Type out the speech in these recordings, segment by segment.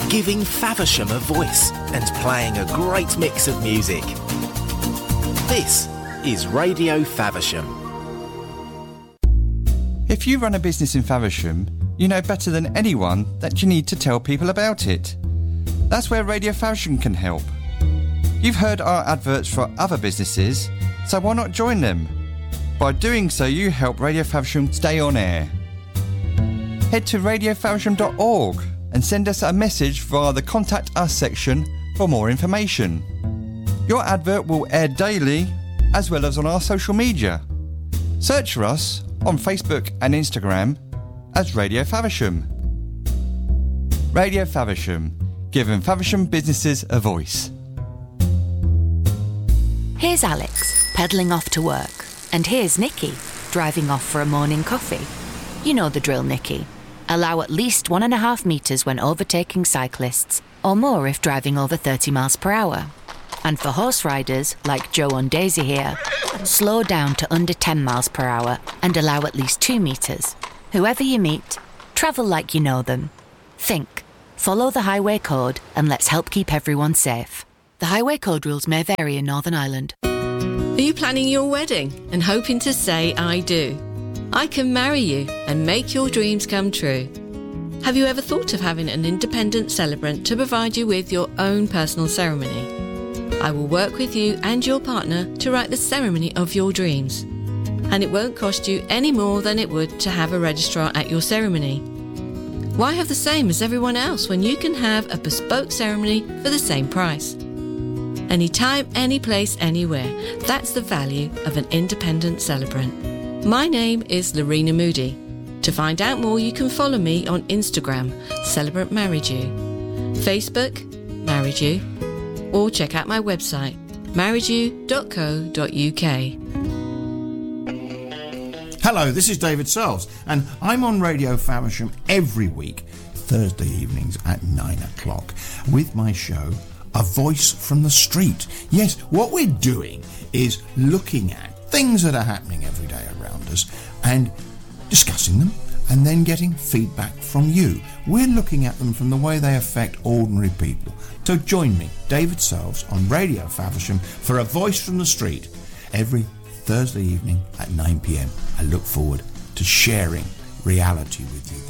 giving Faversham a voice and playing a great mix of music. This is Radio Faversham. If you run a business in Faversham, you know better than anyone that you need to tell people about it. That's where Radio Faversham can help. You've heard our adverts for other businesses, so why not join them? By doing so, you help Radio Faversham stay on air. Head to radiofaversham.org and send us a message via the Contact Us section for more information. Your advert will air daily as well as on our social media. Search for us on Facebook and Instagram as Radio Faversham. Radio Faversham, giving Faversham businesses a voice. Here's Alex, pedalling off to work. And here's Nikki, driving off for a morning coffee. You know the drill, Nikki. Allow at least 1.5 metres when overtaking cyclists, or more if driving over 30 miles per hour. And for horse riders, like Joe and Daisy here, slow down to under 10 miles per hour and allow at least 2 metres. Whoever you meet, travel like you know them. Think, follow the highway code, and let's help keep everyone safe. The highway code rules may vary in Northern Ireland. Are you planning your wedding and hoping to say I do? I can marry you and make your dreams come true. Have you ever thought of having an independent celebrant to provide you with your own personal ceremony? I will work with you and your partner to write the ceremony of your dreams. And it won't cost you any more than it would to have a registrar at your ceremony. Why have the same as everyone else when you can have a bespoke ceremony for the same price? Anytime, any place, anywhere. That's the value of an independent celebrant. My name is Lorena Moody. To find out more, you can follow me on Instagram, Celebrant Married You, Facebook, Married You, or check out my website, marriedyou.co.uk. Hello, this is David Selves, and I'm on Radio Faversham every week, Thursday evenings at 9 o'clock, with my show, A Voice from the Street. Yes, what we're doing is looking at things that are happening every day around us and discussing them and then getting feedback from you. We're looking at them from the way they affect ordinary people. So join me, David Selves, on Radio Faversham for A Voice from the Street every Thursday evening at 9 p.m. I look forward to sharing reality with you then.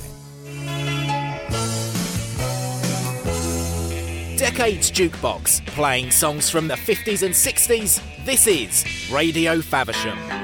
Decades Jukebox, playing songs from the 50s and 60s. This is Radio Faversham.